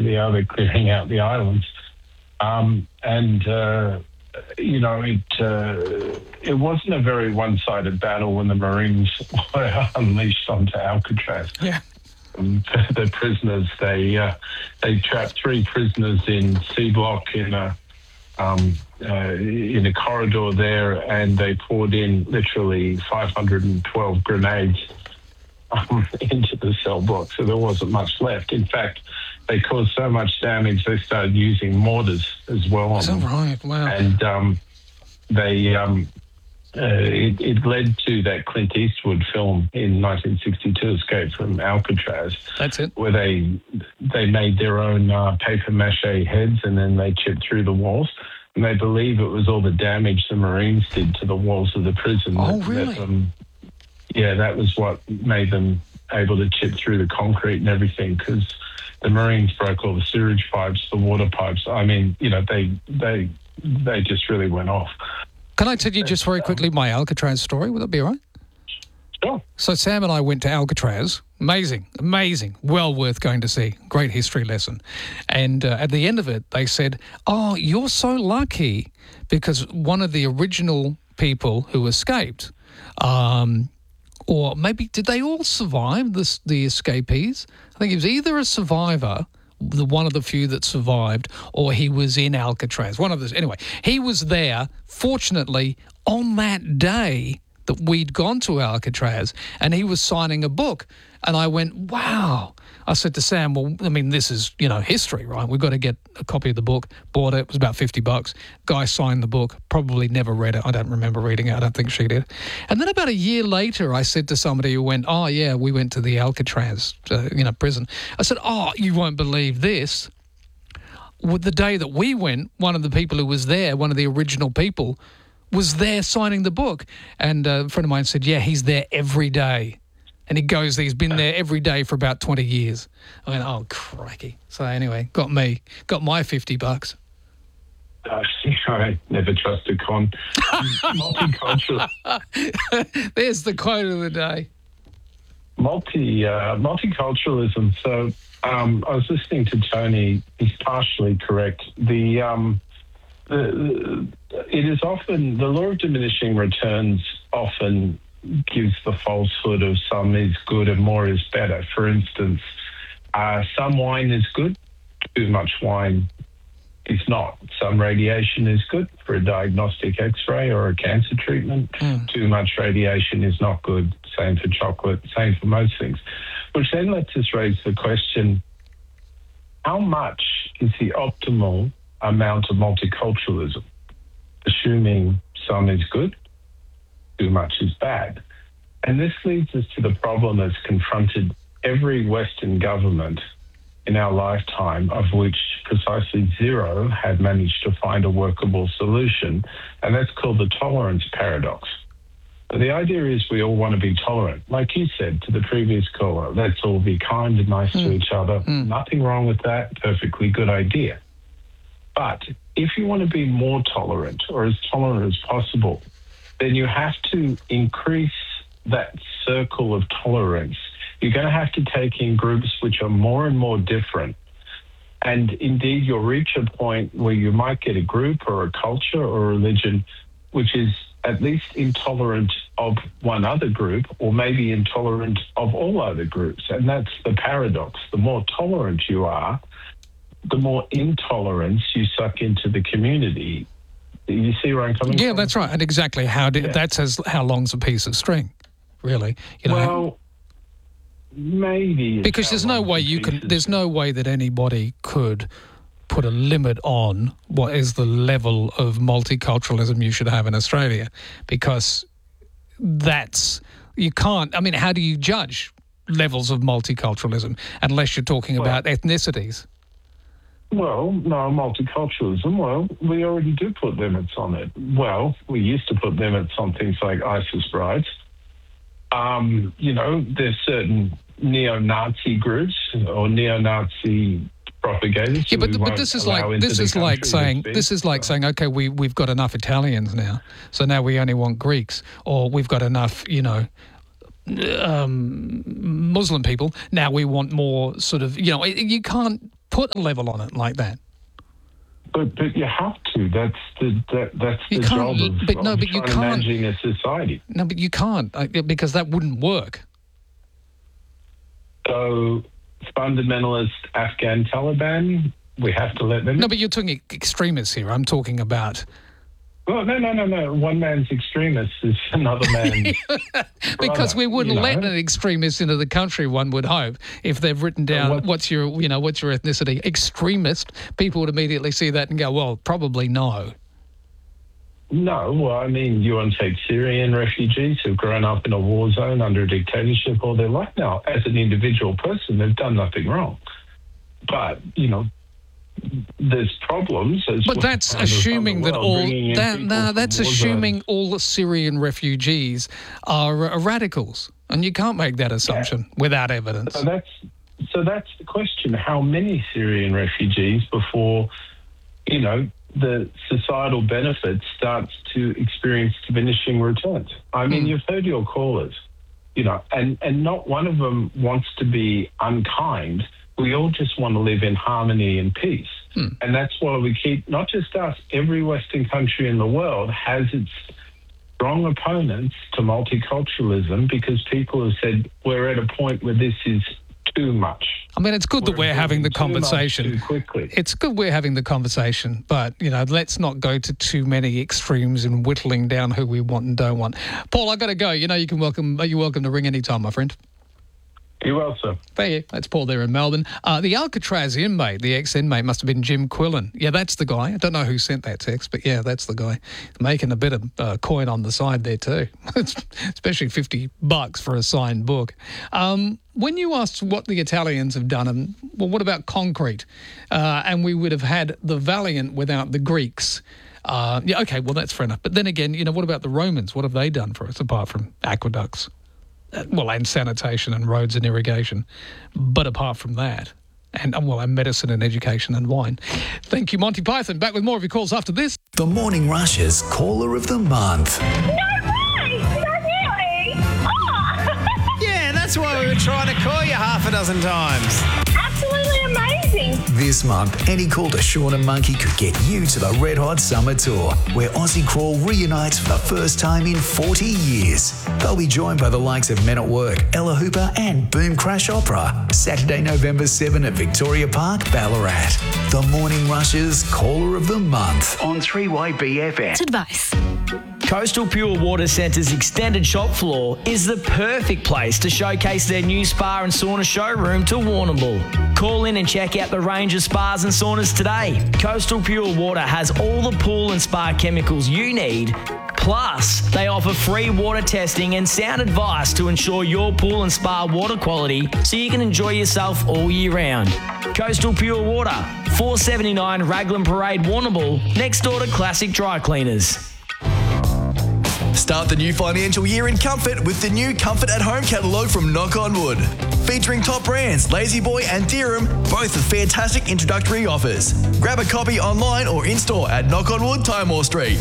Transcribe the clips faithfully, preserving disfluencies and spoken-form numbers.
the other, clearing out the islands. Um, and, uh, you know, it uh, it wasn't a very one-sided battle when the Marines were unleashed onto Alcatraz. Yeah. Um, the prisoners, they uh, they trapped three prisoners in C Block in a um, uh, in a corridor there, and they poured in literally five hundred twelve grenades um, into the cell block, so there wasn't much left. In fact, they caused so much damage they started using mortars as well on Is that them. right? Wow. And um, they um, uh, it, it led to that Clint Eastwood film in nineteen sixty-two, Escape from Alcatraz. That's it. Where they they made their own uh, paper mache heads, and then they chipped through the walls. And they believe it was all the damage the Marines did to the walls of the prison. Oh, that, really? That, um, yeah, that was what made them able to chip through the concrete and everything, because the Marines broke all the sewage pipes, the water pipes. I mean, you know, they they they just really went off. Can I tell you just very quickly my Alcatraz story? Would that be all right? Sure. So Sam and I went to Alcatraz. Amazing, amazing. Well worth going to see. Great history lesson. And uh, at the end of it, they said, oh, you're so lucky because one of the original people who escaped, um, or maybe did they all survive, this, the escapees? I think he was either a survivor, the one of the few that survived, or he was in Alcatraz. One of those. Anyway, he was there, fortunately, on that day that we'd gone to Alcatraz, and he was signing a book. And I went, wow. I said to Sam, well, I mean, this is, you know, history, right? We've got to get a copy of the book. Bought it. It was about fifty bucks. Guy signed the book. Probably never read it. I don't remember reading it. I don't think she did. And then about a year later, I said to somebody who went, oh, yeah, we went to the Alcatraz, uh, you know, prison. I said, oh, you won't believe this. With the day that we went, one of the people who was there, one of the original people, was there signing the book. And a friend of mine said, yeah, he's there every day. And he goes, he's been there every day for about twenty years. I went, oh, crikey. So anyway, got me, got my fifty bucks. Uh, I never trust a con. Multicultural. There's the quote of the day. Multi, uh, multiculturalism. So um, I was listening to Tony. He's partially correct. The, um, the, the it is often, the law of diminishing returns often gives the falsehood of some is good and more is better. For instance, uh, some wine is good, too much wine is not. Some radiation is good for a diagnostic X-ray or a cancer treatment. Mm. Too much radiation is not good. Same for chocolate, same for most things. Which then lets us raise the question, how much is the optimal amount of multiculturalism? Assuming some is good, too much is bad. And this leads us to the problem that's confronted every Western government in our lifetime, of which precisely zero had managed to find a workable solution, and that's called the tolerance paradox. But the idea is we all want to be tolerant. Like you said to the previous caller, let's all be kind and nice mm. to each other. Mm. Nothing wrong with that. Perfectly good idea. But if you want to be more tolerant, or as tolerant as possible, then you have to increase that circle of tolerance. You're going to have to take in groups which are more and more different. And indeed, you'll reach a point where you might get a group or a culture or a religion which is at least intolerant of one other group, or maybe intolerant of all other groups. And that's the paradox. The more tolerant you are, the more intolerance you suck into the community. You see where I'm coming yeah, from? That's right. And exactly how did, yeah. that's as how long's a piece of string, really. You know, well, maybe because there's no way you can. There's no way that anybody could put a limit on what is the level of multiculturalism you should have in Australia, because that's you can't. I mean, how do you judge levels of multiculturalism unless you're talking well, about ethnicities? Well, no, multiculturalism, well, we already do put limits on it. Well, we used to put limits on things like ISIS brides. Um, you know, there's certain neo-Nazi groups or neo-Nazi propagators. Yeah, but, but this is like this is like saying this is like saying okay, we we've got enough Italians now, so now we only want Greeks, or we've got enough, you know, um, Muslim people. Now we want more sort of, you know, you can't put a level on it like that. But but you have to. That's the that, that's You the can't- job of, but no, of but you trying to can't- managing a society. No, but you can't uh, because that wouldn't work. So fundamentalist Afghan Taliban, we have to let them. No, but you're talking extremists here. I'm talking about... Well, no, no, no, no. One man's extremist is another man's Because brother, we wouldn't you let know? an extremist into the country, one would hope, if they've written down what's- what's your, you know, what's your ethnicity. Extremist, people would immediately see that and go, well, probably no. No, well, I mean, you want to take Syrian refugees who've grown up in a war zone under a dictatorship all their life. Now, as an individual person, they've done nothing wrong. But, you know, there's problems. As But well that's as assuming the that world, all bringing in that, people no, from that's war assuming zones. all the Syrian refugees are, are radicals, and you can't make that assumption without evidence. So that's so that's the question: how many Syrian refugees before, you know, the societal benefit starts to experience diminishing returns? I mean, Hmm. you've heard your callers, you know, and and not one of them wants to be unkind. We all just want to live in harmony and peace. Hmm. And that's why we keep, not just us, every Western country in the world has its strong opponents to multiculturalism because people have said we're at a point where this is too much. I mean, it's good that we're having the moving too much conversation. too quickly. It's good we're having the conversation, but, you know, let's not go to too many extremes and whittling down who we want and don't want. Paul, I got to go. You know, you can welcome, you're welcome to ring anytime, my friend. You well, sir. Thank you. That's Paul there in Melbourne. Uh, the Alcatraz inmate, the ex-inmate, must have been Jim Quillen. Yeah, that's the guy. I don't know who sent that text, but yeah, that's the guy. Making a bit of uh, coin on the side there too, especially fifty bucks for a signed book. Um, when you asked what the Italians have done, and well, what about concrete? Uh, and we would have had the Valiant without the Greeks. Uh, yeah, okay, well, that's fair enough. But then again, you know, what about the Romans? What have they done for us apart from aqueducts? Well, and sanitation and roads and irrigation. But apart from that, and well, and medicine and education and wine. Thank you, Monty Python. Back with more of your calls after this. The Morning Rush's Caller of the Month. No way! That's really? Oh! Yeah, that's why we were trying to call you half a dozen times. Absolutely amazing. This month, any call to Sean and Monkey could get you to the Red Hot Summer Tour, where Aussie Crawl reunites for the first time in forty years. They'll be joined by the likes of Men at Work, Ella Hooper and Boom Crash Opera, Saturday, November seventh at Victoria Park, Ballarat. The Morning Rush's Caller of the Month on three Y B F M. Advice. Coastal Pure Water Centre's extended shop floor is the perfect place to showcase their new spa and sauna showroom to Warrnambool. Call in and check out the range of spas and saunas today. Coastal Pure Water has all the pool and spa chemicals you need. Plus, they offer free water testing and sound advice to ensure your pool and spa water quality so you can enjoy yourself all year round. Coastal Pure Water, four seventy-nine Raglan Parade, Warrnambool, next door to Classic Dry Cleaners. Start the new financial year in comfort with the new Comfort at Home catalogue from Knock on Wood. Featuring top brands Lazy Boy and Dirham, both with fantastic introductory offers. Grab a copy online or in-store at Knock on Wood, Timor Street.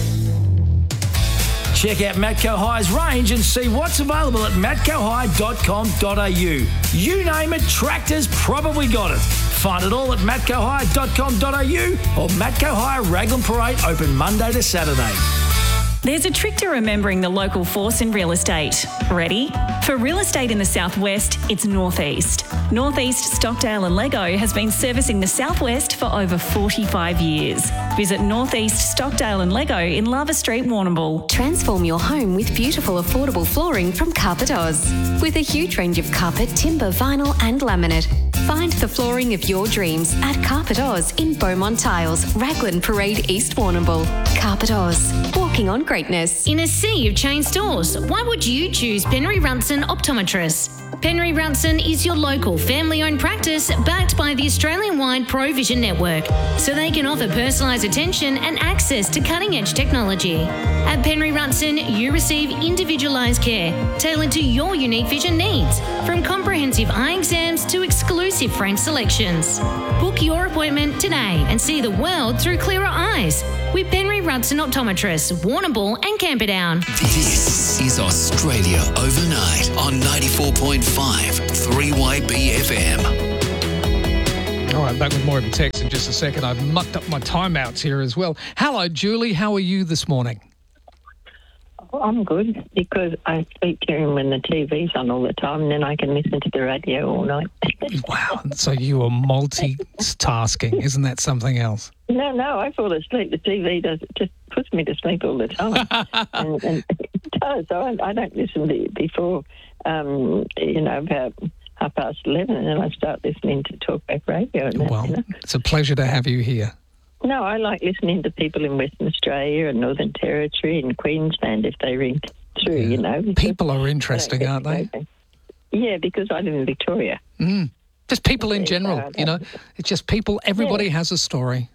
Check out Matco High's range and see what's available at matco high dot com dot a u. You name it, Tractor's probably got it. Find it all at matco high dot com dot a u or Matco High Raglan Parade, open Monday to Saturday. There's a trick to remembering the local force in real estate. Ready? For real estate in the southwest, it's Northeast. Northeast Stockdale and Lego has been servicing the southwest for over forty-five years. Visit Northeast Stockdale and Lego in Lava Street, Warrnambool. Transform your home with beautiful, affordable flooring from Carpet Oz. With a huge range of carpet, timber, vinyl and laminate. Find the flooring of your dreams at Carpet Oz in Beaumont Tiles, Raglan Parade, East Warrnambool. Carpet Oz, walking on greatness. In a sea of chain stores, why would you choose Penry Runson Optometrists? Penry Runson is your local family-owned practice backed by the Australian-wide ProVision network, so they can offer personalised attention and access to cutting-edge technology. At Penry Runson, you receive individualised care tailored to your unique vision needs, from comprehensive eye exams to exclusive frame selections. Book your appointment today and see the world through clearer eyes with Penry Runson Optometrists, Warrnambool and Camperdown. This is Australia Overnight on ninety-four point five three Y B F M. All right, back with more of the text in just a second. I've mucked up my timeouts here as well. Hello, Julie. How are you this morning? Oh, I'm good because I speak to him when the T V's on all the time, and then I can listen to the radio all night. Wow. So you are multitasking. Isn't that something else? No, no, I fall asleep. The T V does just puts me to sleep all the time. and, and it does. So I, I don't listen to before, um, you know, about half past eleven, and then I start listening to talkback radio. And that, well, you know? It's a pleasure to have you here. No, I like listening to people in Western Australia and Northern Territory and Queensland if they ring through, Yeah. you know. People are interesting, aren't they? Yeah, because I live in Victoria. Mm. Just people in Yeah, general, so I you know. don't- It's just people, everybody Yeah. has a story.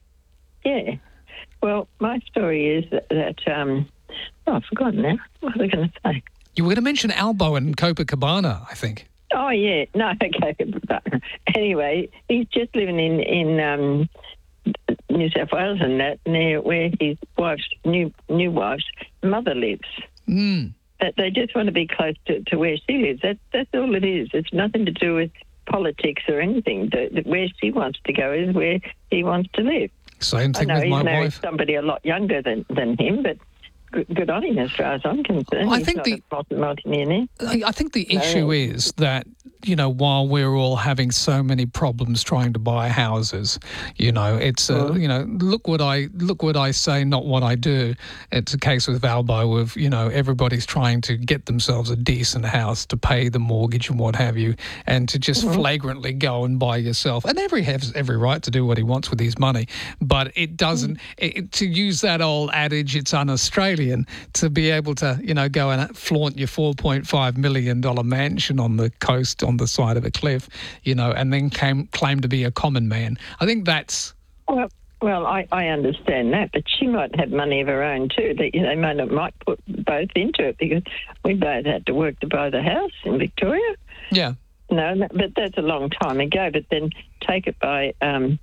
Yeah. Well, my story is that, that um, oh, I've forgotten now. What was I going to say? You were going to mention Albo and Copacabana, I think. Oh, yeah. No, okay. But anyway, he's just living in, in um, New South Wales and that, near where his wife's, new new wife's mother lives. Mm. That they just want to be close to, to where she lives. That, that's all it is. It's nothing to do with politics or anything. The, the, where she wants to go is where he wants to live. Same thing I know with he's my married wife. somebody a lot younger than, than him, but good, good on him as far as I'm concerned. I He's think not the- a multi- multi-millionaire. I I think the No. issue is that, you know, while we're all having so many problems trying to buy houses, you know, it's, uh, you know, look what I look what I say, not what I do. It's a case with Valbo of, you know, everybody's trying to get themselves a decent house to pay the mortgage and what have you, and to just flagrantly go and buy yourself. And every has every right to do what he wants with his money, but it doesn't. It, to use that old adage, it's un-Australian to be able to, you know, go and flaunt your four point five million dollar mansion on the coast on the side of a cliff, you know, and then came, claim to be a common man. I think that's... Well, well, I, I understand that, but she might have money of her own too. That, you know, might not might put both into it because we both had to work to buy the house in Victoria. Yeah. No, but that's a long time ago. But then take it by um,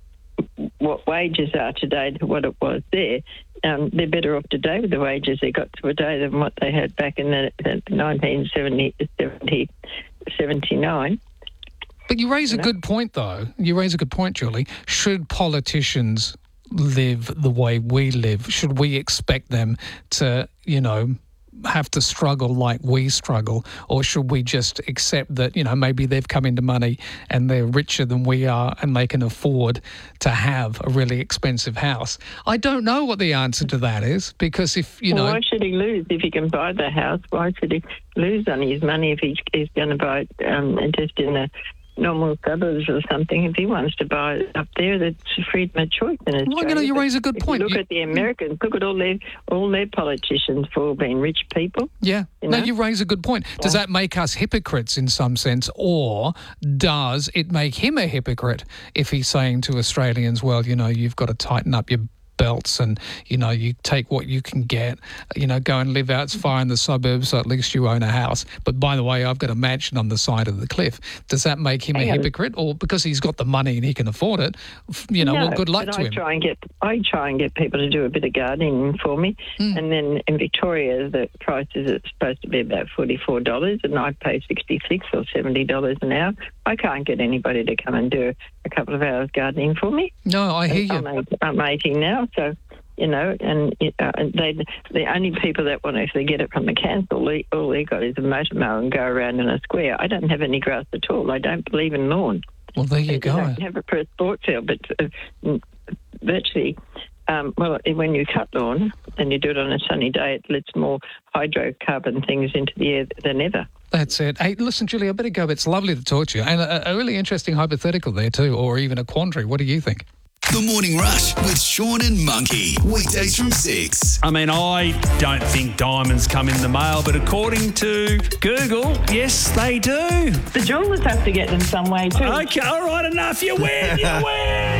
what wages are today to what it was there. Um, they're better off today with the wages they got today than what they had back in the, the nineteen seventy, seventy, seventy-nine. But you raise a know? good point, though. You raise a good point, Julie. Should politicians live the way we live? Should we expect them to, you know, have to struggle like we struggle? Or should we just accept that, you know, maybe they've come into money and they're richer than we are and they can afford to have a really expensive house? I don't know what the answer to that is, because if, you Well, know... why should he lose if he can buy the house? Why should he lose on his money if he's, he's going to buy it um, just in the normal suburbs or something? If he wants to buy it up there, that's freedom of choice in Australia. Well, you know, you But raise a good if point. You look You- at the Americans. Look at all their all their politicians for all being rich people. Yeah. You No, know? you raise a good point. Does that make us hypocrites in some sense, or does it make him a hypocrite if he's saying to Australians, well, you know, you've got to tighten up your belts and, you know, you take what you can get, you know, go and live out far in the suburbs so at least you own a house. But by the way, I've got a mansion on the side of the cliff. Does that make him Hang a on. hypocrite? Or because he's got the money and he can afford it, f- you know, No, well, good luck but to I him. Try and get, I try and get people to do a bit of gardening for me. Hmm. And then in Victoria, the price is supposed to be about forty-four dollars, and I pay sixty-six dollars or seventy dollars an hour. I can't get anybody to come and do a couple of hours gardening for me. No, I hear you. I'm, eight- I'm eighty now, so... You know, and uh, they the only people that want to actually get it from the council, they, all they got is a motor mower and go around in a square. I don't have any grass at all. I don't believe in lawn. Well, there you I go. don't have it for a sports field, but uh, virtually, um, well, when you cut lawn and you do it on a sunny day, it lets more hydrocarbon things into the air than ever. That's it. Hey, listen, Julie, I better go. But it's lovely to talk to you. And a, a really interesting hypothetical there too, or even a quandary. What do you think? The Morning Rush with Sean and Monkey. Weekdays from six. I mean, I don't think diamonds come in the mail, but according to Google, yes, they do. The jewellers have to get them some way too. Okay, all right, enough. You win, you win.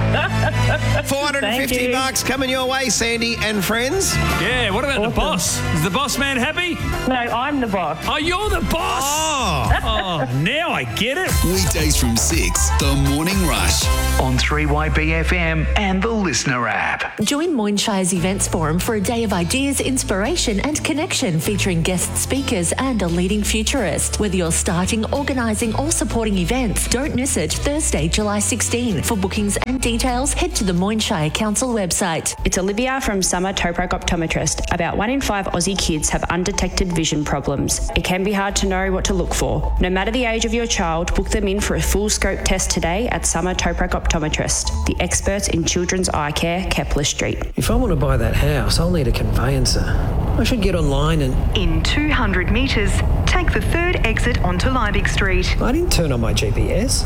four hundred fifty bucks coming your way, Sandy and friends. Yeah, what about awesome. the boss? Is the boss man happy? No, I'm the boss. Oh, you're the boss? Oh. oh, now I get it. Weekdays from six, The Morning Rush on three Y B F M and the Listener app. Join Moynshire's Events Forum for a day of ideas, inspiration and connection featuring guest speakers and a leading futurist. Whether you're starting, organising or supporting events, don't miss it. Thursday, July sixteenth. For bookings and details, head to the Moynshire Council website. It's Olivia from Summer Toprac Optometrist. About one in five Aussie kids have undetected vision problems. It can be hard to know what to look for. No matter the age of your child, book them in for a full scope test today at Summer Toprac Optometrist, the experts in children's eye care, Kepler Street. If I want to buy that house, I'll need a conveyancer. I should get online and... In two hundred metres, take the third exit onto Liebig Street. I didn't turn on my G P S.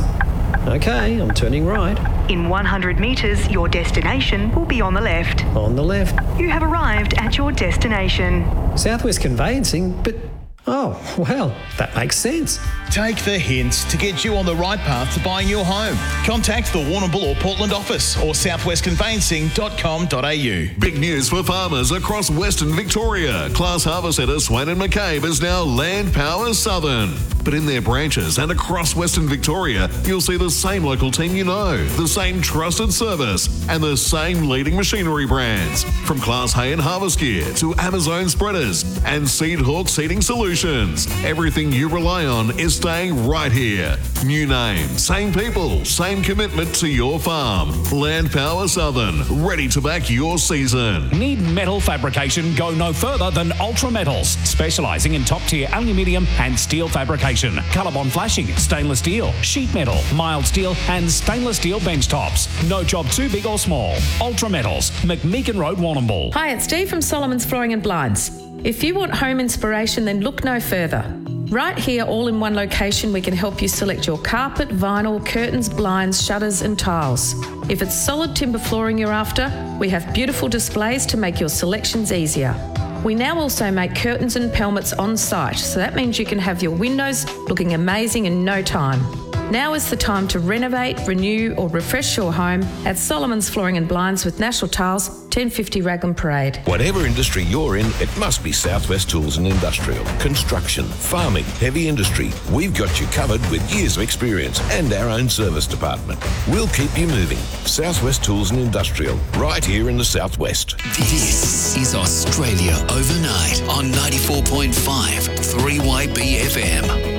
Okay, I'm turning right. In one hundred metres, your destination will be on the left. On the left. You have arrived at your destination. Southwest Conveyancing, but... Oh, well, that makes sense. Take the hints to get you on the right path to buying your home. Contact the Warrnambool or Portland office or southwest conveyancing dot com dot a u. Big news for farmers across Western Victoria. Class Harvester Swain and McCabe is now Land Power Southern. But in their branches and across Western Victoria, you'll see the same local team you know, the same trusted service, and the same leading machinery brands. From Class Hay and Harvest Gear to Amazon Spreaders and Seed Hawk Seeding Solutions. Everything you rely on is staying right here. New name, same people, same commitment to your farm. Land Power Southern, ready to back your season. Need metal fabrication? Go no further than Ultra Metals, specialising in top-tier aluminium and steel fabrication. Colorbond flashing, stainless steel, sheet metal, mild steel and stainless steel bench tops. No job too big or small. Ultra Metals, McMeekin Road, Warrnambool. Hi, it's Dee from Solomon's Flooring and Blinds. If you want home inspiration, then look no further. Right here, all in one location, we can help you select your carpet, vinyl, curtains, blinds, shutters and tiles. If it's solid timber flooring you're after, we have beautiful displays to make your selections easier. We now also make curtains and pelmets on site, so that means you can have your windows looking amazing in no time. Now is the time to renovate, renew or refresh your home at Solomon's Flooring and Blinds with National Tiles, ten fifty Raglan Parade. Whatever industry you're in, it must be Southwest Tools and Industrial. Construction, farming, heavy industry. We've got you covered with years of experience and our own service department. We'll keep you moving. Southwest Tools and Industrial, right here in the Southwest. This is Australia Overnight on ninety-four point five three Y B F M.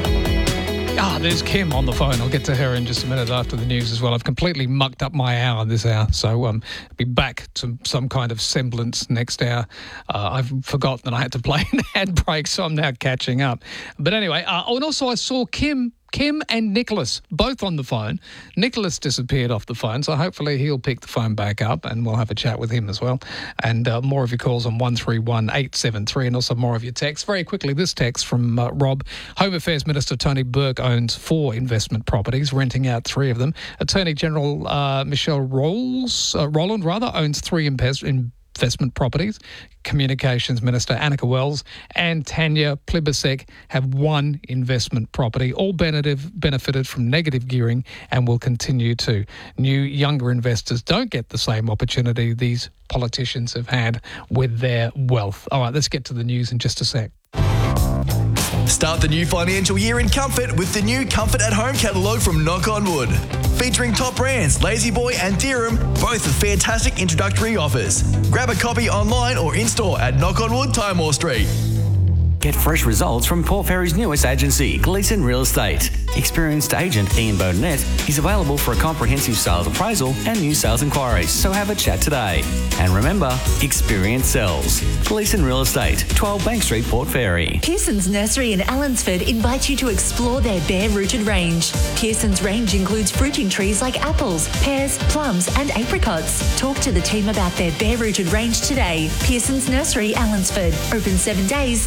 Ah, there's Kim on the phone. I'll get to her in just a minute after the news as well. I've completely mucked up my hour this hour, so um, I'll be back to some kind of semblance next hour. Uh, I've forgotten that I had to play an ad break, so I'm now catching up. But anyway, uh, oh, and also I saw Kim Kim and Nicholas, both on the phone. Nicholas disappeared off the phone, so hopefully he'll pick the phone back up and we'll have a chat with him as well. And uh, more of your calls on one three one eight seven three and also more of your texts. Very quickly, this text from uh, Rob. Home Affairs Minister Tony Burke owns four investment properties, renting out three of them. Attorney General uh, Michelle Rolls, uh, Rowland rather, owns three invest- in investment properties. Communications Minister Annika Wells and Tanya Plibersek have one investment property, all benefited from negative gearing and will continue to. New younger investors don't get the same opportunity these politicians have had with their wealth. All right, let's get to the news in just a sec. Start the new financial year in comfort with the new Comfort at Home catalogue from Knock on Wood. Featuring top brands Lazy Boy and Deerham, both with fantastic introductory offers. Grab a copy online or in-store at Knock on Wood, Tymore Street. Get fresh results from Port Fairy's newest agency, Gleeson Real Estate. Experienced agent Ian Bowdenette is available for a comprehensive sales appraisal and new sales inquiries, so have a chat today. And remember, experience sells. Gleeson Real Estate, twelve Bank Street, Port Fairy. Pearson's Nursery in Allansford invites you to explore their bare-rooted range. Pearson's range includes fruiting trees like apples, pears, plums and apricots. Talk to the team about their bare-rooted range today. Pearson's Nursery, Allansford. Open seven days, nine till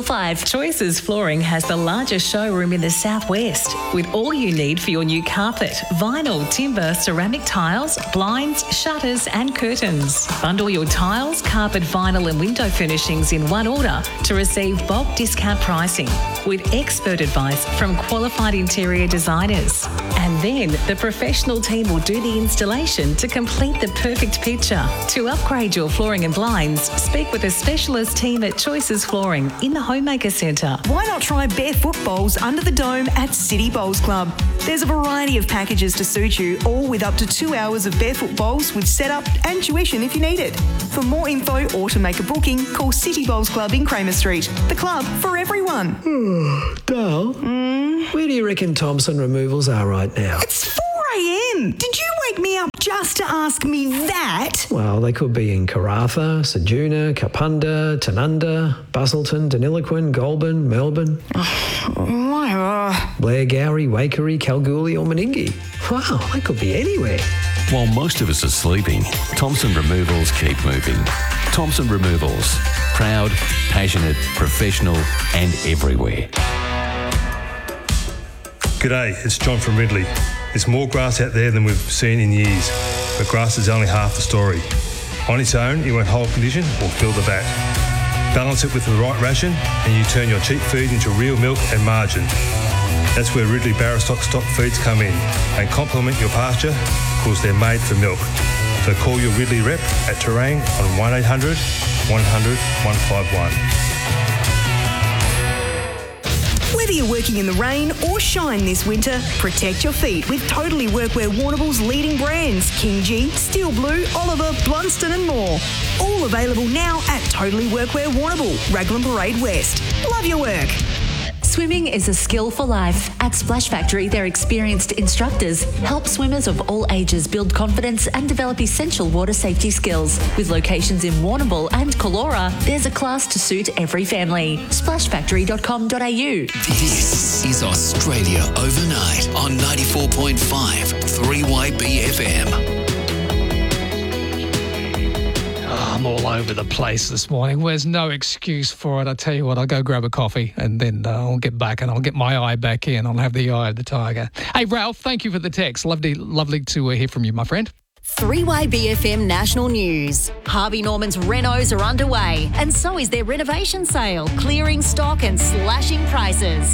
till five. Choices Flooring has the largest showroom in the southwest with all you need for your new carpet, vinyl, timber, ceramic tiles, blinds, shutters and curtains. Bundle your tiles, carpet, vinyl and window furnishings in one order to receive bulk discount pricing with expert advice from qualified interior designers. And then the professional team will do the installation to complete the perfect picture. To upgrade your flooring and blinds, speak with a specialist team at Choices Flooring in the Homemaker Centre. Why not try barefoot bowls under the dome at City Bowls Club? There's a variety of packages to suit you, all with up to two hours of barefoot bowls with setup and tuition if you need it. For more info or to make a booking, call City Bowls Club in Kramer Street. The club for everyone. Dale, mm? where do you reckon Thompson Removals are right now? It's four a.m. Did you wake me up just to ask me that? Well, they could be in Karatha, Sajuna, Kapunda, Tanunda, Busselton, Deniliquin, Goulburn, Melbourne. Oh, Blair Gowrie, Waikerie, Kalgoorlie or Meningie. Wow, they could be anywhere. While most of us are sleeping, Thompson Removals keep moving. Thompson Removals. Proud, passionate, professional and everywhere. G'day, it's John from Ridley. There's more grass out there than we've seen in years, but grass is only half the story. On its own, it won't hold condition or fill the vat. Balance it with the right ration and you turn your cheap feed into real milk and margin. That's where Ridley Barrostock stock feeds come in and complement your pasture because they're made for milk. So call your Ridley rep at Terang on one eight hundred, one hundred, one five one. Whether you're working in the rain or shine this winter, protect your feet with Totally Workwear Warrnambool's leading brands, King G, Steel Blue, Oliver, Blunston and more. All available now at Totally Workwear Warrnambool, Raglan Parade West. Love your work. Swimming is a skill for life. At Splash Factory, their experienced instructors help swimmers of all ages build confidence and develop essential water safety skills. With locations in Warrnambool and Callora, there's a class to suit every family. splash factory dot com dot a u. This is Australia Overnight on ninety-four point five three Y B F M. I'm all over the place this morning. There's no excuse for it. I tell you what, I'll go grab a coffee and then uh, I'll get back and I'll get my eye back in. I'll have the eye of the tiger. Hey, Ralph, thank you for the text. Lovely, lovely to uh, hear from you, my friend. three Y B F M National News. Harvey Norman's renos are underway and so is their renovation sale, clearing stock and slashing prices.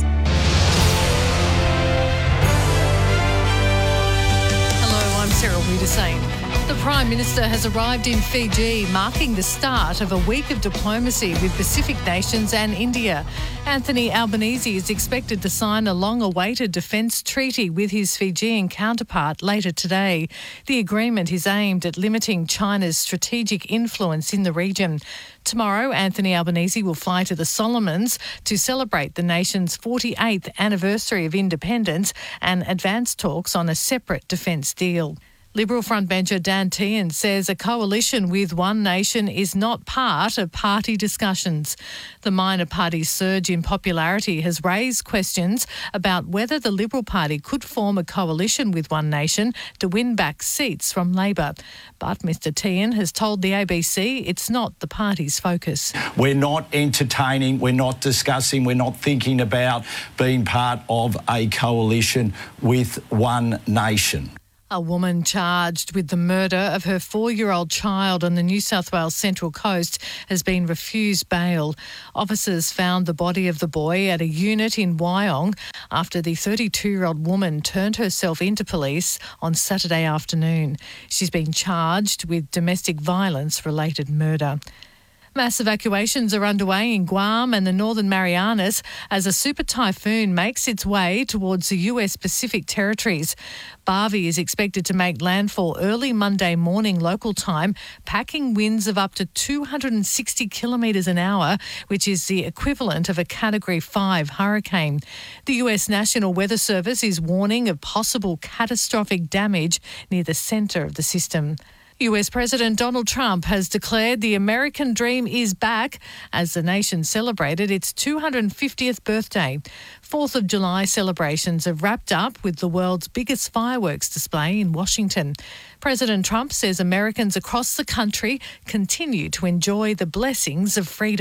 Hello, I'm Sarah Wiedersane. The Prime Minister has arrived in Fiji, marking the start of a week of diplomacy with Pacific nations and India. Anthony Albanese is expected to sign a long-awaited defence treaty with his Fijian counterpart later today. The agreement is aimed at limiting China's strategic influence in the region. Tomorrow, Anthony Albanese will fly to the Solomons to celebrate the nation's forty-eighth anniversary of independence and advance talks on a separate defence deal. Liberal frontbencher Dan Tehan says a coalition with One Nation is not part of party discussions. The minor party's surge in popularity has raised questions about whether the Liberal Party could form a coalition with One Nation to win back seats from Labor. But Mr Tehan has told the A B C it's not the party's focus. We're not entertaining, we're not discussing, we're not thinking about being part of a coalition with One Nation. A woman charged with the murder of her four-year-old child on the New South Wales Central Coast has been refused bail. Officers found the body of the boy at a unit in Wyong after the thirty-two-year-old woman turned herself into police on Saturday afternoon. She's been charged with domestic violence-related murder. Mass evacuations are underway in Guam and the Northern Marianas as a super typhoon makes its way towards the U S Pacific territories. Barbie is expected to make landfall early Monday morning local time, packing winds of up to two hundred sixty kilometres an hour, which is the equivalent of a Category five hurricane. The U S National Weather Service is warning of possible catastrophic damage near the centre of the system. U S President Donald Trump has declared the American dream is back as the nation celebrated its two hundred fiftieth birthday. fourth of July celebrations have wrapped up with the world's biggest fireworks display in Washington. President Trump says Americans across the country continue to enjoy the blessings of freedom.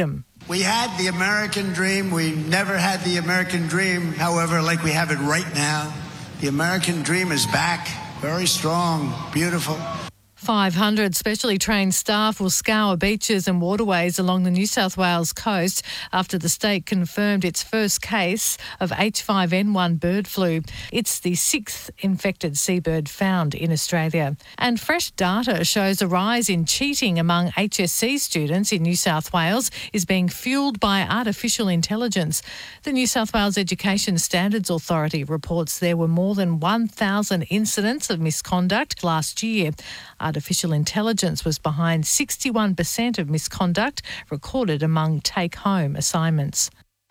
We had the American dream. We never had the American dream, however, like we have it right now. The American dream is back, very strong, beautiful. five hundred specially trained staff will scour beaches and waterways along the New South Wales coast after the state confirmed its first case of H five N one bird flu. It's the sixth infected seabird found in Australia. And fresh data shows a rise in cheating among H S C students in New South Wales is being fuelled by artificial intelligence. The New South Wales Education Standards Authority reports there were more than one thousand incidents of misconduct last year. Artificial intelligence was behind sixty-one percent of misconduct recorded among take-home assignments.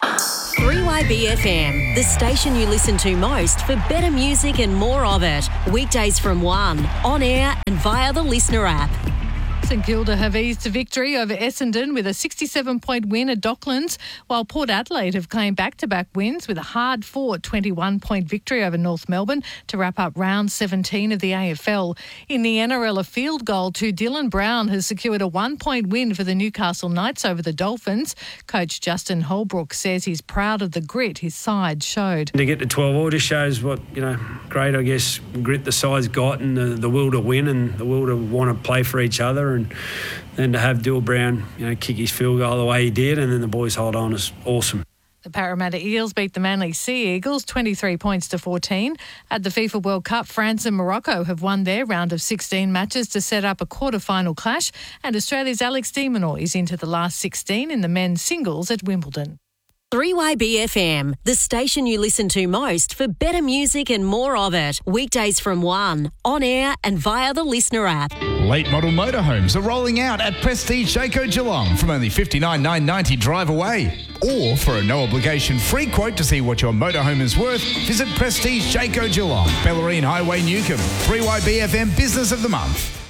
three Y B F M, the station you listen to most for better music and more of it. Weekdays from one, on air and via the Listener app. St Kilda have eased to victory over Essendon with a sixty-seven point win at Docklands, while Port Adelaide have claimed back-to-back wins with a hard-fought twenty-one point victory over North Melbourne to wrap up round seventeen of the A F L. In the N R L, a field goal to Dylan Brown has secured a one-point win for the Newcastle Knights over the Dolphins. Coach Justin Holbrook says he's proud of the grit his side showed. To get to twelve all just shows what, you know, great, I guess, grit the side's got and the, the will to win and the will to want to play for each other. And then to have Dill Brown, you know, kick his field goal the way he did, and then the boys hold on is awesome. The Parramatta Eels beat the Manly Sea Eagles twenty-three points to fourteen. At the FIFA World Cup, France and Morocco have won their round of sixteen matches to set up a quarter-final clash, and Australia's Alex de Minaur is into the last sixteen in the men's singles at Wimbledon. three Y B F M, the station you listen to most for better music and more of it. Weekdays from one, on air and via the Listener app. Late model motorhomes are rolling out at Prestige Jayco Geelong from only fifty-nine thousand nine hundred ninety drive away. Or for a no-obligation free quote to see what your motorhome is worth, visit Prestige Jayco Geelong, Bellarine Highway, Newcomb. three Y B F M Business of the Month.